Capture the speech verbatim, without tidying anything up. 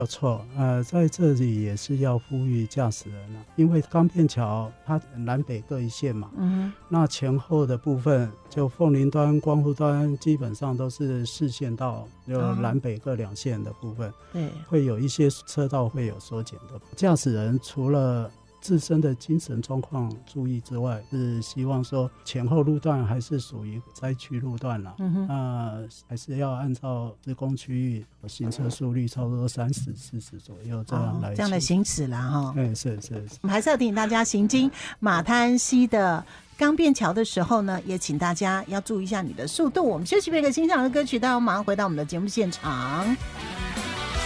没错，呃，在这里也是要呼吁驾驶人啊，因为钢便桥它南北各一线嘛，嗯，那前后的部分就凤林端、光复端基本上都是四线道，就南北各两线的部分，哦，对，会有一些车道会有缩减的。驾驶人除了自身的精神状况注意之外，是希望说前后路段还是属于灾区路段啦，嗯，那还是要按照施工区域行车速率差不多三十、四十左右这样来，哦，这样的行驶啦，哈，哎，是是是。我们还是要提醒大家，行经马滩溪的钢便桥的时候呢，也请大家要注意一下你的速度。我们休息片刻，欣赏的歌曲，待会马上回到我们的节目现场。